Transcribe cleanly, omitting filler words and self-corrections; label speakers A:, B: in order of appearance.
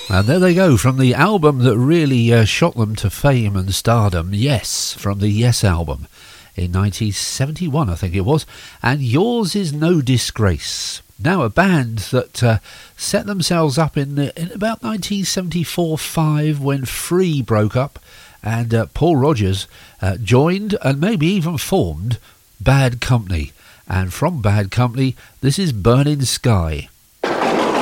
A: And there they go, from the album that really shot them to fame and stardom, Yes, from the Yes album in 1971, I think it was, and Yours Is No Disgrace. Now a band that set themselves up in about 1974-5 when Free broke up, and Paul Rodgers joined and maybe even formed Bad Company. And from Bad Company, this is Burning Sky.